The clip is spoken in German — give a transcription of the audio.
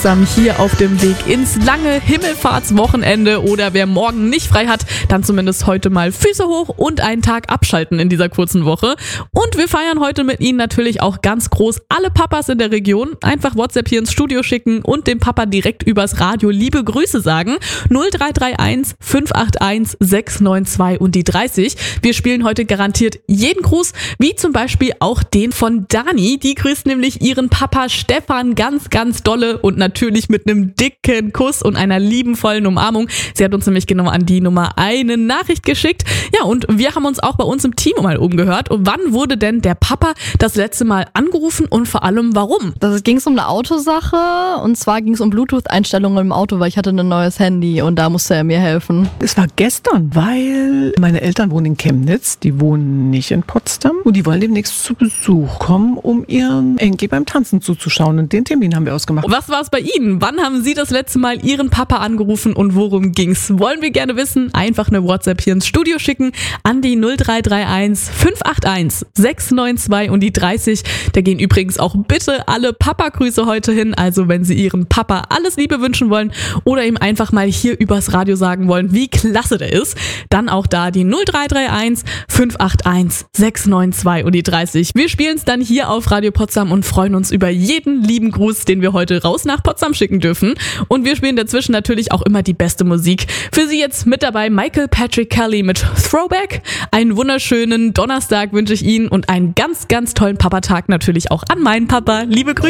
Potsdam hier auf dem Weg ins lange Himmelfahrtswochenende oder wer morgen nicht frei hat, dann zumindest heute mal Füße hoch und einen Tag abschalten in dieser kurzen Woche. Und wir feiern heute mit Ihnen natürlich auch ganz groß alle Papas in der Region. Einfach WhatsApp hier ins Studio schicken und dem Papa direkt übers Radio liebe Grüße sagen. 0331 581 692 und die 30. Wir spielen heute garantiert jeden Gruß, wie zum Beispiel auch den von Dani. Die grüßt nämlich ihren Papa Stefan ganz, ganz dolle und natürlich mit einem dicken Kuss und einer liebenvollen Umarmung. Sie hat uns nämlich genau an die Nummer eine Nachricht geschickt. Ja, und wir haben uns auch bei uns im Team mal umgehört. Und wann wurde denn der Papa das letzte Mal angerufen und vor allem warum? Da ging es um eine Autosache und zwar ging es um Bluetooth-Einstellungen im Auto, weil ich hatte ein neues Handy und da musste er mir helfen. Es war gestern, weil meine Eltern wohnen in Chemnitz, die wohnen nicht in Potsdam und die wollen demnächst zu Besuch kommen, um ihren Enkel beim Tanzen zuzuschauen und den Termin haben wir ausgemacht. Was war es bei Ihnen? Wann haben Sie das letzte Mal Ihren Papa angerufen und worum ging's? Wollen wir gerne wissen. Einfach eine WhatsApp hier ins Studio schicken an die 0331 581 692 und die 30. Da gehen übrigens auch bitte alle Papa-Grüße heute hin. Also wenn Sie Ihren Papa alles Liebe wünschen wollen oder ihm einfach mal hier übers Radio sagen wollen, wie klasse der ist, dann auch da die 0331 581 692 und die 30. Wir spielen es dann hier auf Radio Potsdam und freuen uns über jeden lieben Gruß, den wir heute raus nach Potsdam schicken dürfen. Und wir spielen dazwischen natürlich auch immer die beste Musik. Für Sie jetzt mit dabei Michael Patrick Kelly mit Throwback. Einen wunderschönen Donnerstag wünsche ich Ihnen und einen ganz, ganz tollen Papatag natürlich auch an meinen Papa. Liebe Grüße.